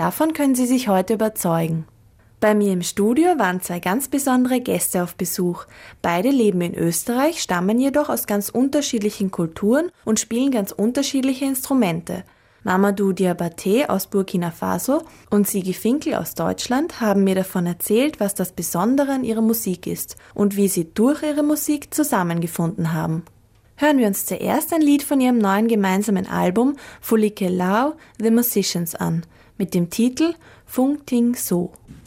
Davon können Sie sich heute überzeugen. Bei mir im Studio waren 2 ganz besondere Gäste auf Besuch. Beide leben in Österreich, stammen jedoch aus ganz unterschiedlichen Kulturen und spielen ganz unterschiedliche Instrumente. Mamadou Diabaté aus Burkina Faso und Sigi Finkel aus Deutschland haben mir davon erzählt, was das Besondere an ihrer Musik ist und wie sie durch ihre Musik zusammengefunden haben. Hören wir uns zuerst ein Lied von ihrem neuen gemeinsamen Album Folie Kelao The Musicians an, mit dem Titel Fung Ting So.